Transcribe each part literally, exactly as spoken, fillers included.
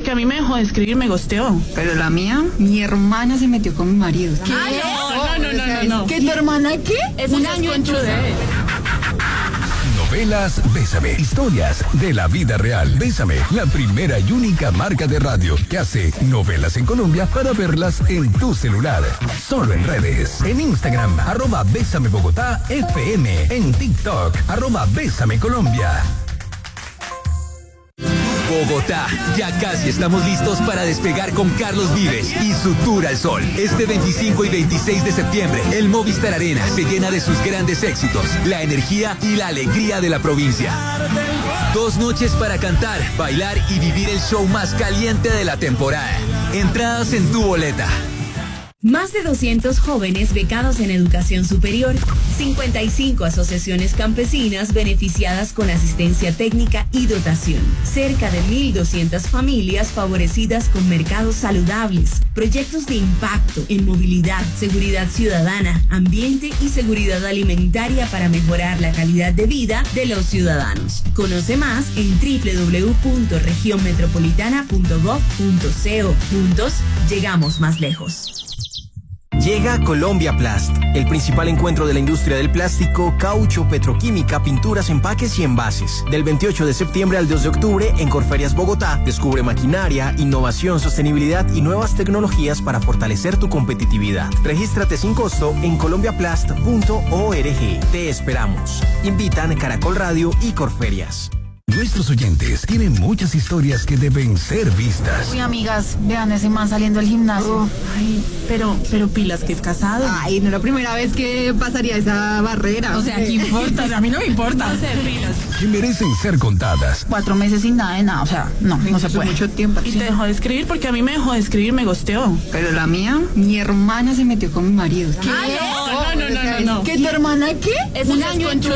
porque a mí me dejó de escribir, me gosteó. Pero la mía, mi hermana se metió con mi marido. ¿Qué? Ay, no, no, no, no, no, no. ¿Qué, tu hermana qué? Es un año de él. Novelas Bésame, historias de la vida real. Bésame, la primera y única marca de radio que hace novelas en Colombia para verlas en tu celular. Solo en redes. En Instagram, arroba Bésame Bogotá F M. En TikTok, arroba Bésame Colombia. Bogotá, ya casi estamos listos para despegar con Carlos Vives y su Tour al Sol. Este veinticinco y veintiséis de septiembre, el Movistar Arena se llena de sus grandes éxitos, la energía y la alegría de la provincia. Dos noches para cantar, bailar y vivir el show más caliente de la temporada. Entradas en tu boleta. Más de doscientos jóvenes becados en educación superior, cincuenta y cinco asociaciones campesinas beneficiadas con asistencia técnica y dotación, cerca de mil doscientas familias favorecidas con mercados saludables, proyectos de impacto en movilidad, seguridad ciudadana, ambiente y seguridad alimentaria para mejorar la calidad de vida de los ciudadanos. Conoce más en doble u doble u doble u punto región metropolitana punto gov punto co. Juntos llegamos más lejos. Llega Colombia Plast, el principal encuentro de la industria del plástico, caucho, petroquímica, pinturas, empaques y envases. Del veintiocho de septiembre al dos de octubre en Corferias Bogotá, descubre maquinaria, innovación, sostenibilidad y nuevas tecnologías para fortalecer tu competitividad. Regístrate sin costo en colombia plast punto org. Te esperamos. Invitan Caracol Radio y Corferias. Nuestros oyentes tienen muchas historias que deben ser vistas. Uy, amigas, vean ese man saliendo del gimnasio. Oh, ay, pero, pero pilas que es casado. Ay, no es la primera vez que pasaría esa barrera. O sea, ¿qué importa? O sea, a mí no me importa. No sé, pilas. Que merecen ser contadas. Cuatro meses sin nada de nada, o sea, no, no se puede. Mucho tiempo. Y te dejó de escribir porque a mí me dejó de escribir, me gosteó. Pero la mía, mi hermana se metió con mi marido. ¿Qué? Ay, no, no, no, no, no. ¿Qué, tu hermana qué? Es un año de él.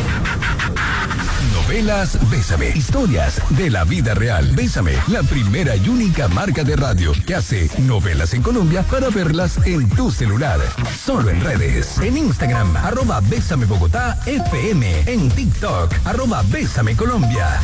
Novelas Bésame, historias de la vida real. Bésame, la primera y única marca de radio que hace novelas en Colombia para verlas en tu celular. Solo en redes. En Instagram, arroba Bésame Bogotá F M. En TikTok, arroba Bésame Colombia.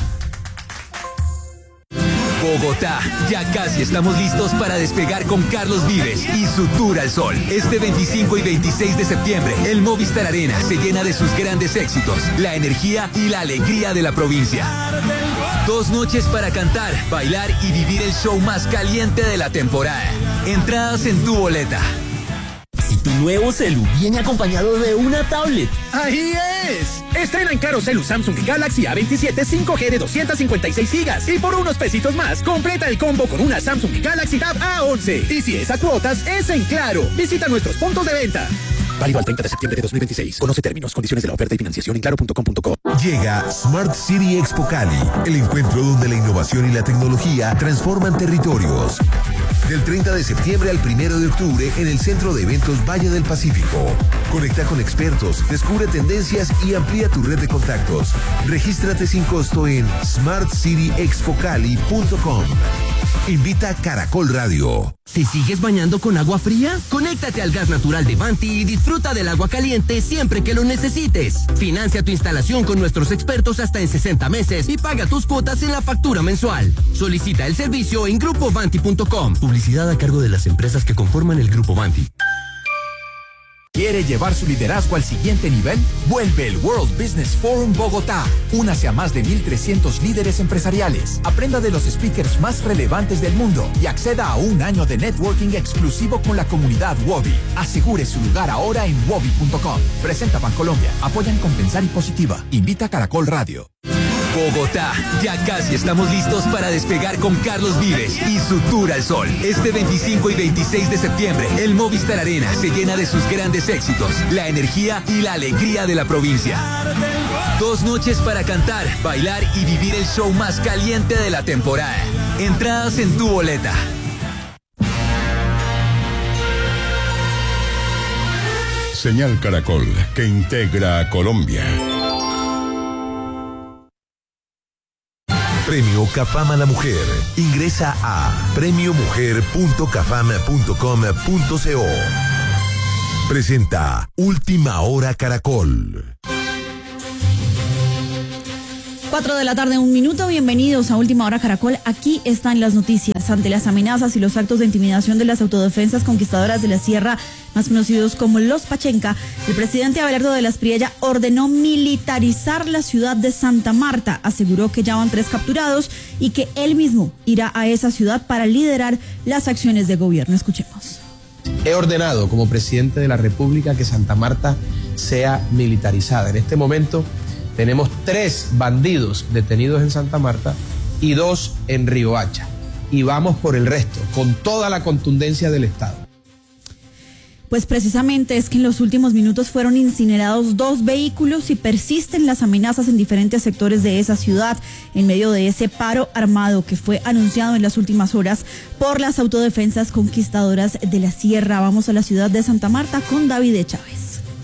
Bogotá, ya casi estamos listos para despegar con Carlos Vives y su Tour al Sol. Este veinticinco y veintiséis de septiembre, el Movistar Arena se llena de sus grandes éxitos, la energía y la alegría de la provincia. Dos noches para cantar, bailar y vivir el show más caliente de la temporada. Entradas en tu boleta. Y tu nuevo celu viene acompañado de una tablet. ¡Ahí es! Estrena en Claro Celu Samsung Galaxy A veintisiete cinco G de doscientos cincuenta y seis gigas. Y por unos pesitos más, completa el combo con una Samsung Galaxy Tab A once. Y si es a cuotas, es en Claro. Visita nuestros puntos de venta. Válido al treinta de septiembre de dos mil veintiséis. Conoce términos, condiciones de la oferta y financiación en claro punto com punto co. Llega Smart City Expo Cali, el encuentro donde la innovación y la tecnología transforman territorios. Del treinta de septiembre al primero de octubre en el Centro de Eventos Valle del Pacífico. Conecta con expertos, descubre tendencias y amplía tu red de contactos. Regístrate sin costo en smart city expo cali punto com. Invita Caracol Radio. ¿Te sigues bañando con agua fría? Conéctate al gas natural de Vanti y disfruta del agua caliente siempre que lo necesites. Financia tu instalación con nuestros expertos hasta en sesenta meses y paga tus cuotas en la factura mensual. Solicita el servicio en grupo vanti punto com. Publicidad a cargo de las empresas que conforman el Grupo Vanti. ¿Quiere llevar su liderazgo al siguiente nivel? Vuelve el World Business Forum Bogotá. Únase a más de mil trescientos líderes empresariales. Aprenda de los speakers más relevantes del mundo y acceda a un año de networking exclusivo con la comunidad Wobi. Asegure su lugar ahora en wobi punto com. Presenta Bancolombia. Apoyan Compensar y Positiva. Invita a Caracol Radio. Bogotá, ya casi estamos listos para despegar con Carlos Vives y su Tour al Sol. Este veinticinco y veintiséis de septiembre, el Movistar Arena se llena de sus grandes éxitos, la energía y la alegría de la provincia. Dos noches para cantar, bailar y vivir el show más caliente de la temporada. Entradas en tu boleta. Señal Caracol, que integra a Colombia. Premio Cafam a la Mujer. Ingresa a premio mujer punto cafam punto com punto co. Presenta Última Hora Caracol. Cuatro de la tarde, un minuto. Bienvenidos a Última Hora Caracol. Aquí están las noticias. Ante las amenazas y los actos de intimidación de las autodefensas conquistadoras de la Sierra, más conocidos como los Pachenca, el presidente Abelardo de las Priella ordenó militarizar la ciudad de Santa Marta. Aseguró que ya van tres capturados y que él mismo irá a esa ciudad para liderar las acciones de gobierno. Escuchemos. He ordenado como presidente de la República que Santa Marta sea militarizada. En este momento tenemos tres bandidos detenidos en Santa Marta y dos en Riohacha. Y vamos por el resto, con toda la contundencia del Estado. Pues precisamente es que en los últimos minutos fueron incinerados dos vehículos y persisten las amenazas en diferentes sectores de esa ciudad en medio de ese paro armado que fue anunciado en las últimas horas por las autodefensas conquistadoras de la Sierra. Vamos a la ciudad de Santa Marta con David Chávez.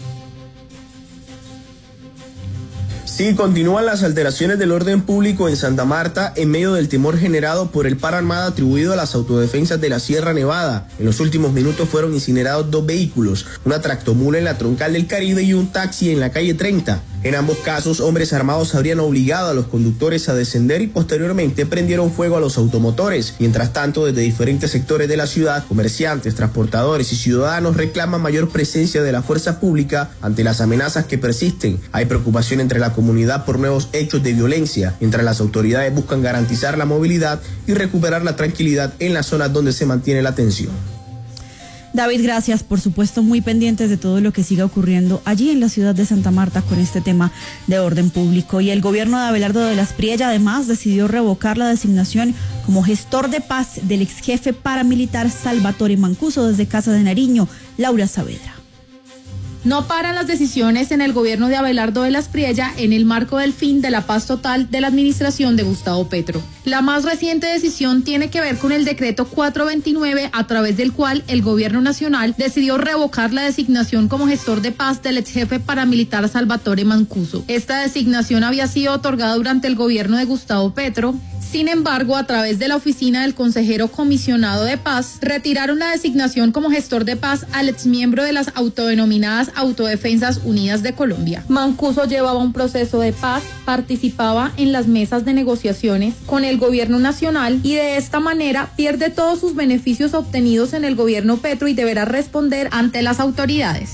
Sí, continúan las alteraciones del orden público en Santa Marta en medio del temor generado por el paro armado atribuido a las autodefensas de la Sierra Nevada. En los últimos minutos fueron incinerados dos vehículos, una tractomula en la Troncal del Caribe y un taxi en la calle treinta. En ambos casos, hombres armados habrían obligado a los conductores a descender y posteriormente prendieron fuego a los automotores. Mientras tanto, desde diferentes sectores de la ciudad, comerciantes, transportadores y ciudadanos reclaman mayor presencia de la fuerza pública ante las amenazas que persisten. Hay preocupación entre la comunidad por nuevos hechos de violencia, mientras las autoridades buscan garantizar la movilidad y recuperar la tranquilidad en las zonas donde se mantiene la tensión. David, gracias. Por supuesto, muy pendientes de todo lo que siga ocurriendo allí en la ciudad de Santa Marta con este tema de orden público. Y el gobierno de Abelardo de las Priella además decidió revocar la designación como gestor de paz del ex jefe paramilitar Salvatore Mancuso desde Casa de Nariño. Laura Saavedra. No paran las decisiones en el gobierno de Abelardo de las Priella en el marco del fin de la paz total de la administración de Gustavo Petro. La más reciente decisión tiene que ver con el decreto cuatrocientos veintinueve, a través del cual el gobierno nacional decidió revocar la designación como gestor de paz del ex jefe paramilitar Salvatore Mancuso. Esta designación había sido otorgada durante el gobierno de Gustavo Petro. Sin embargo, a través de la oficina del consejero comisionado de paz, retiraron la designación como gestor de paz al exmiembro de las autodenominadas Autodefensas Unidas de Colombia. Mancuso llevaba un proceso de paz, participaba en las mesas de negociaciones con el gobierno nacional y de esta manera pierde todos sus beneficios obtenidos en el gobierno Petro y deberá responder ante las autoridades.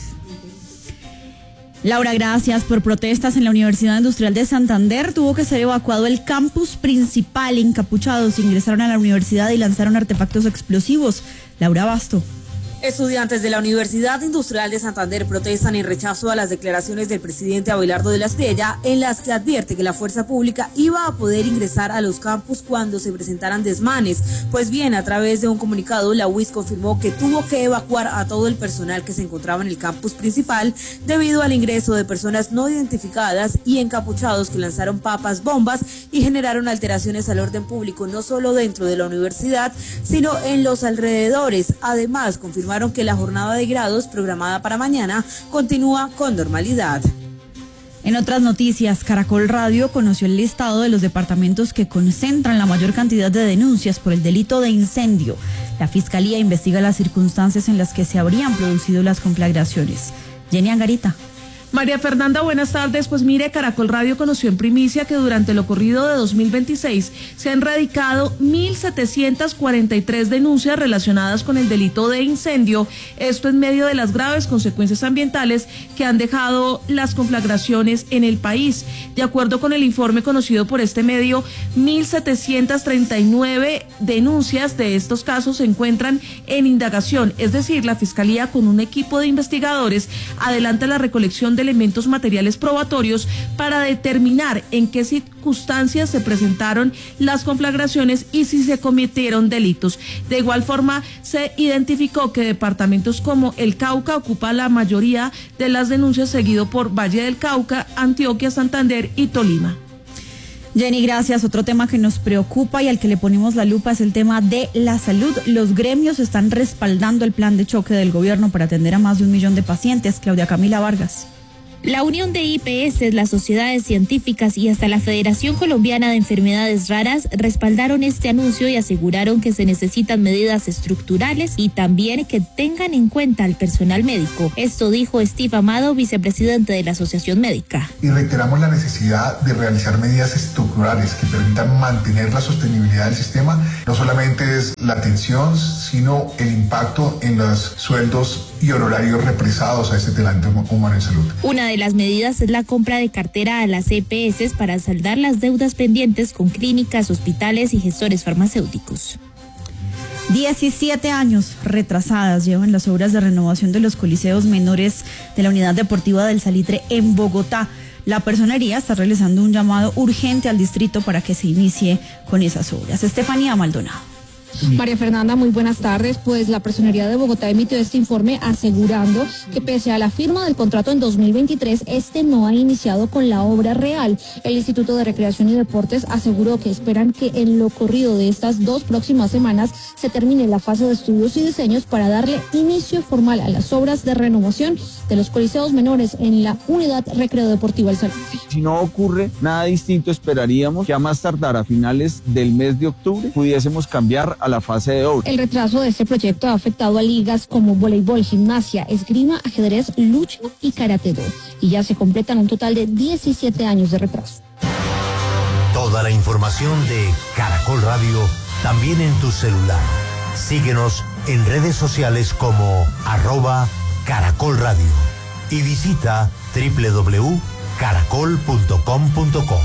Laura, gracias. Por protestas en la Universidad Industrial de Santander tuvo que ser evacuado el campus principal. Encapuchados ingresaron a la universidad y lanzaron artefactos explosivos. Laura Basto. Estudiantes de la Universidad Industrial de Santander protestan en rechazo a las declaraciones del presidente Abelardo de las Priella, en las que advierte que la fuerza pública iba a poder ingresar a los campus cuando se presentaran desmanes. Pues bien, a través de un comunicado, la U I S confirmó que tuvo que evacuar a todo el personal que se encontraba en el campus principal debido al ingreso de personas no identificadas y encapuchados que lanzaron papas, bombas y generaron alteraciones al orden público, no solo dentro de la universidad, sino en los alrededores. Además, confirmaron que la jornada de grados programada para mañana continúa con normalidad. En otras noticias, Caracol Radio conoció el listado de los departamentos que concentran la mayor cantidad de denuncias por el delito de incendio. La Fiscalía investiga las circunstancias en las que se habrían producido las conflagraciones. Jenny Angarita. María Fernanda, buenas tardes. Pues mire, Caracol Radio conoció en primicia que durante lo corrido de dos mil veintiséis se han radicado mil setecientas cuarenta y tres denuncias relacionadas con el delito de incendio, esto en medio de las graves consecuencias ambientales que han dejado las conflagraciones en el país. De acuerdo con el informe conocido por este medio, mil setecientas treinta y nueve denuncias de estos casos se encuentran en indagación, es decir, la Fiscalía con un equipo de investigadores adelanta la recolección de elementos materiales probatorios para determinar en qué circunstancias se presentaron las conflagraciones y si se cometieron delitos. De igual forma, se identificó que departamentos como el Cauca ocupa la mayoría de las denuncias, seguido por Valle del Cauca, Antioquia, Santander y Tolima. Jenny, gracias. Otro tema que nos preocupa y al que le ponemos la lupa es el tema de la salud. Los gremios están respaldando el plan de choque del gobierno para atender a más de un millón de pacientes. Claudia Camila Vargas. La Unión de I P S, las sociedades científicas y hasta la Federación Colombiana de Enfermedades Raras respaldaron este anuncio y aseguraron que se necesitan medidas estructurales y también que tengan en cuenta al personal médico. Esto dijo Steve Amado, vicepresidente de la Asociación Médica. Y reiteramos la necesidad de realizar medidas estructurales que permitan mantener la sostenibilidad del sistema. No solamente es la atención, sino el impacto en los sueldos y honorarios represados a este talento humano en salud. Una de las medidas es la compra de cartera a las E P S para saldar las deudas pendientes con clínicas, hospitales y gestores farmacéuticos. diecisiete años retrasadas llevan las obras de renovación de los coliseos menores de la Unidad Deportiva del Salitre en Bogotá. La personería está realizando un llamado urgente al distrito para que se inicie con esas obras. Estefanía Maldonado. María Fernanda, muy buenas tardes. Pues la Personería de Bogotá emitió este informe asegurando que pese a la firma del contrato en dos mil veintitrés, este no ha iniciado con la obra real. El Instituto de Recreación y Deportes aseguró que esperan que en lo corrido de estas dos próximas semanas se termine la fase de estudios y diseños para darle inicio formal a las obras de renovación de los coliseos menores en la Unidad Recreo Deportiva El Salitre. Si no ocurre nada distinto, esperaríamos que a más tardar a finales del mes de octubre pudiésemos cambiar a la fase de obra. El retraso de este proyecto ha afectado a ligas como voleibol, gimnasia, esgrima, ajedrez, lucha y karate do, y ya se completan un total de diecisiete años de retraso. Toda la información de Caracol Radio también en tu celular. Síguenos en redes sociales como arroba Caracol Radio y visita doble u doble u doble u punto caracol punto com punto co.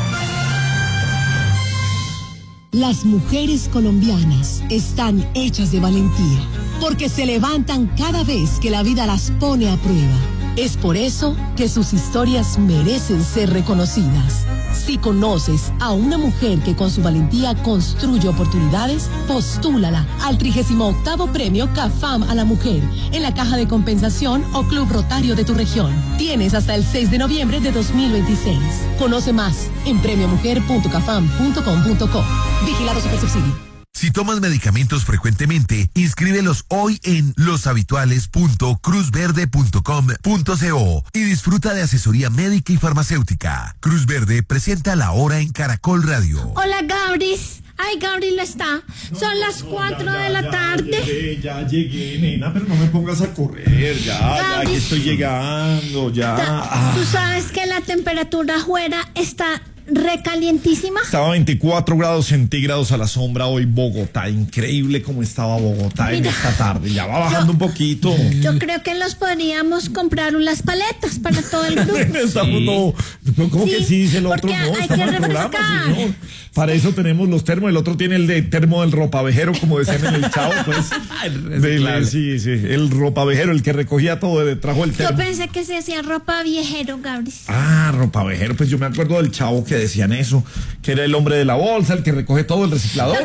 Las mujeres colombianas están hechas de valentía, porque se levantan cada vez que la vida las pone a prueba. Es por eso que sus historias merecen ser reconocidas. Si conoces a una mujer que con su valentía construye oportunidades, postúlala al trigésimo octavo premio CAFAM a la mujer en la Caja de Compensación o Club Rotario de tu región. Tienes hasta el seis de noviembre de dos mil veintiséis. Conoce más en premio mujer punto cafam punto com punto co. Vigilado Supersubsidio. Si tomas medicamentos frecuentemente, inscríbelos hoy en loshabituales punto cruz verde punto com punto co y disfruta de asesoría médica y farmacéutica. Cruz Verde presenta La Hora en Caracol Radio. Hola, Gabris. Ay, Gabriel no está. Son las cuatro de la tarde. Ya llegué, nena, pero no me pongas a correr. Ya, ya que estoy llegando, ya. Ta, Tú sabes que la temperatura afuera está recalientísima. Estaba veinticuatro grados centígrados a la sombra hoy Bogotá. Increíble cómo estaba Bogotá. Mira, en esta tarde. Ya va bajando yo, un poquito. Yo creo que los podríamos comprar unas paletas para todo el grupo. Estamos, sí. no, ¿Cómo sí, que sí dice el otro? No, hay que refrescar. Programa, señor. Para eso tenemos los termos. El otro tiene el de termo del ropavejero, como decían en el Chavo, pues. del, sí, sí, el ropavejero, el que recogía todo, trajo el termo. Yo pensé que se hacía ropa viejero, Gabriel. Ah, ropavejero, pues yo me acuerdo del Chavo que decían eso, que era el hombre de la bolsa, el que recoge todo, el reciclador.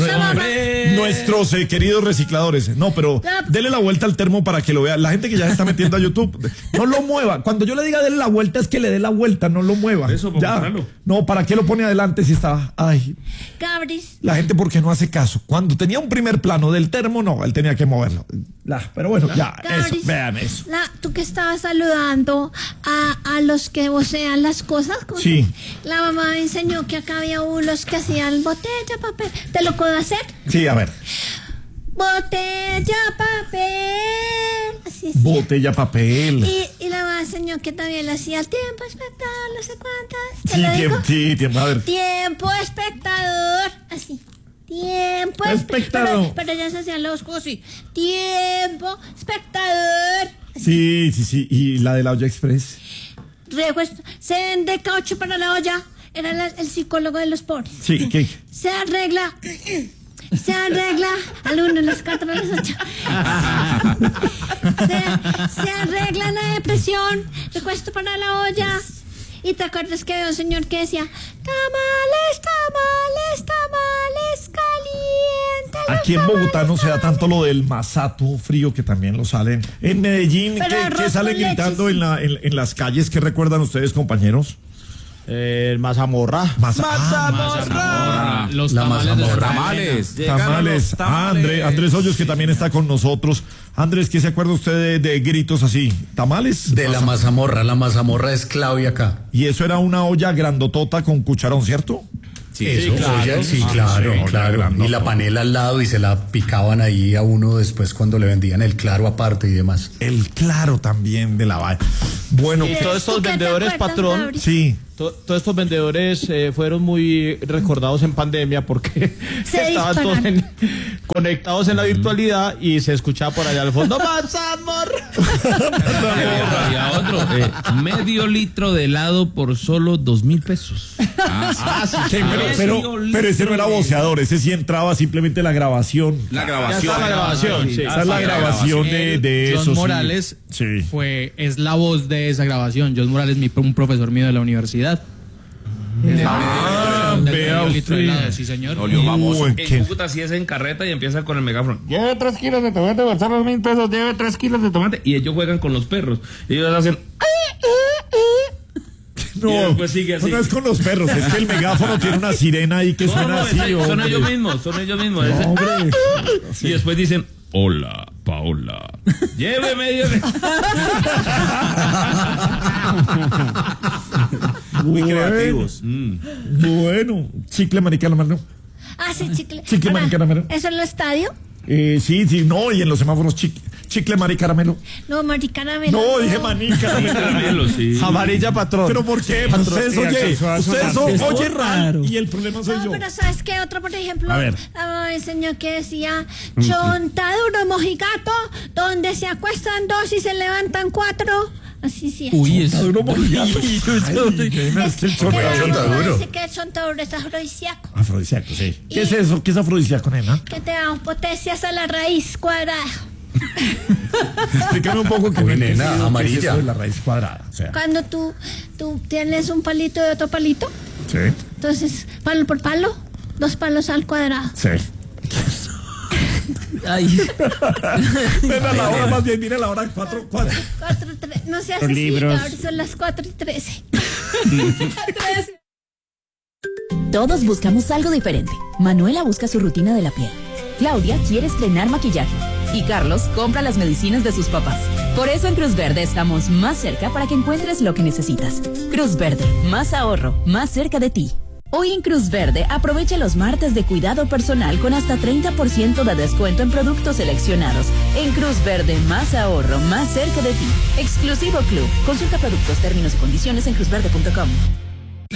Nuestros eh, queridos recicladores. No, pero dele la vuelta al termo para que lo vea. La gente que ya se está metiendo a YouTube, no lo mueva. Cuando yo le diga dele la vuelta, es que le dé la vuelta, no lo mueva. Eso, ya. No, ¿para qué lo pone adelante si está? Ay. Cabris. La gente, ¿por qué no hace caso? Cuando tenía un primer plano del termo, no, él tenía que moverlo. La, pero bueno, ya, Cabris, eso, vean eso. La, tú que estabas saludando a, a los que vocean las cosas. Sí. La mamá me enseñó que acá había unos que hacían botella, papel. ¿Te lo puedo hacer? Sí, a ver. Botella, papel. Así es. Botella, papel. Y, y la mamá enseñó que también le hacía tiempo, espectador, no sé cuántas. ¿Te sí, lo tiempo, sí, tiempo, a ver. Tiempo, espectador. Así. Tiempo, espectador. Pero, pero ya se hacían los cosas. Tiempo, espectador. Así. Sí, sí, sí. ¿Y la de la olla express? Se vende caucho para la olla. Era la, el psicólogo de los pobres. Sí, ¿qué? Se arregla. Se arregla al uno, a las cuatro, a las ocho. Se, se arregla la depresión. Recuesto para la olla. Y te acuerdas que había un señor que decía: tamales, tamales, tamales calientes. Aquí en Bogotá no se da tanto lo del masato frío, que también lo salen. En Medellín, que, que salen gritando en, la, en, en las calles. ¿Qué recuerdan ustedes, compañeros? Eh, mazamorra. Maza- mazamorra. Los La tamales. de mazamorra. tamales. Tamales. Ah, André- Andrés Hoyos, que también está con nosotros. Andrés, ¿qué se acuerda usted de, de gritos así? ¿Tamales? De la mazamorra. La mazamorra es clave acá. Y eso era una olla grandotota con cucharón, ¿cierto? Sí, Eso, claro. Sí, claro, sí, claro. grandotota. Y la panela al lado y se la picaban ahí a uno después cuando le vendían el claro aparte y demás. El claro también de la vaina. Bueno, Y todos estos vendedores, patrón, sí. to- todos estos vendedores eh, fueron muy recordados en pandemia porque Se estaban todos disparan. en- conectados en la virtualidad y se escuchaba por allá al fondo mazamorra. Había otro, eh, medio litro de helado por solo dos mil pesos. Ah, sí, sí, pero, pero, pero ese no era voceador, ese sí entraba simplemente la grabación. La grabación. Ya está la grabación, sí. Esa es la grabación de, de John eso. sí. Morales Sí. fue, es la voz de esa grabación. John Morales, mi, un profesor mío de la universidad. Ah, Del vea medio litro de usted. helado, sí, señor. Olió famoso. Uy, qué- En Cúcuta sí es en carreta y empieza con el megáfono. Lleve tres kilos de tomate por solo mil pesos, lleve tres kilos de tomate. Y ellos juegan con los perros. Y ellos hacen. No, Y después sigue así. no es con los perros, es que el megáfono tiene una sirena ahí que No, suena no, así. es- son hombre. ellos mismos, son ellos mismos. No, Ese- hombre. Y después dicen, hola, Paola. Lleve medio. Muy creativos. Mm. Bueno, chicle maricano, mano. Ah, sí, chicle. Chicle, Ahora, maricaramelo. ¿eso en el estadio? Eh, sí, sí, no, y en los semáforos chicle, chicle maricaramelo. No, maricaramelo. No, dije maní caramelo. sí. Amarilla, patrón. Pero ¿por qué? Patrón, Ustedes sí, oyen, sí, ustedes sí, oyen sí, oyen sí, raro y el problema soy No, yo. pero ¿sabes qué? Otro, por ejemplo, A ver. ah, el señor que decía, chontaduro mojigato, donde se acuestan dos y se levantan cuatro. Así sí. Uy, es Chontaduro mojigato. Ay, qué es que el chontaduro. Dice que el chontaduro es afrodisíaco, Afrodisíaco, sí. ¿Qué es eso? ¿Qué es afrodisíaco, nena? que te da potencias a la raíz cuadrada. Explícame un poco que Uy, no he nena, entendido qué es amarilla. eso de la raíz cuadrada. O sea, Cuando tú, tú tienes un palito y otro palito, sí, entonces palo por palo, dos palos al cuadrado. sí. Ay. Nena, la hora más bien, mira la hora cuatro, cuatro. Cuatro, tres, no seas Los así, libros. ahora son las cuatro y trece. Todos buscamos algo diferente. Manuela busca su rutina de la piel. Claudia quiere estrenar maquillaje. Y Carlos compra las medicinas de sus papás. Por eso en Cruz Verde estamos más cerca para que encuentres lo que necesitas. Cruz Verde, más ahorro, más cerca de ti. Hoy en Cruz Verde aprovecha los martes de cuidado personal con hasta treinta por ciento de descuento en productos seleccionados. En Cruz Verde, más ahorro, más cerca de ti. Exclusivo Club. Consulta productos, términos y condiciones en cruz verde punto com.